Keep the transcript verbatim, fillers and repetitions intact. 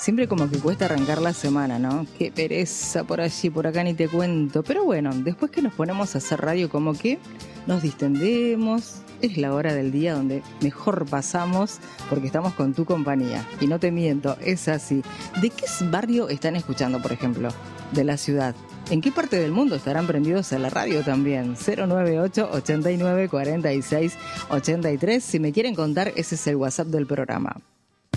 siempre como que cuesta arrancar la semana, ¿no? Qué pereza por allí, por acá ni te cuento. Pero bueno, después que nos ponemos a hacer radio, como que nos distendemos. Es la hora del día donde mejor pasamos porque estamos con tu compañía. Y no te miento, es así. ¿De qué barrio están escuchando, por ejemplo? De la ciudad. ¿En qué parte del mundo estarán prendidos a la radio también? cero nueve ocho, ochenta y nueve, cuarenta y seis, ochenta y tres. Si me quieren contar, ese es el WhatsApp del programa.